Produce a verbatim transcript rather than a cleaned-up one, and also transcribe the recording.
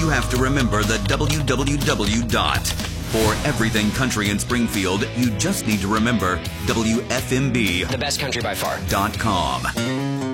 have to remember the w w w dot. For everything country in Springfield, you just need to remember W F M B. The best country by far. Dot com.